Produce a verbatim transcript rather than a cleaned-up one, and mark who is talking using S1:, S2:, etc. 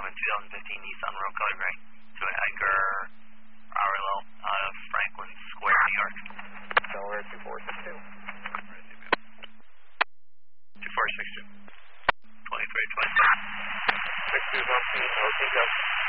S1: seven, twenty fifteen Nissan Rogue Color Gray to Edgar Arlo out of Franklin Square, New York.
S2: Delaware two four six two.
S1: two four six two. twenty-three twenty-six.
S2: six two is on scene, no take up.